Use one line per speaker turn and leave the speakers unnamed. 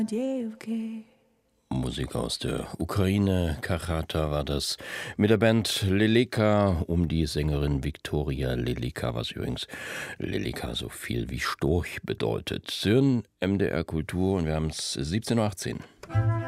Musik aus der Ukraine, Kachata war das, mit der Band Leleka um die Sängerin Viktoria Leleka, was übrigens Leleka so viel wie Storch bedeutet. Sie hören MDR Kultur und wir haben es 17:18 Uhr.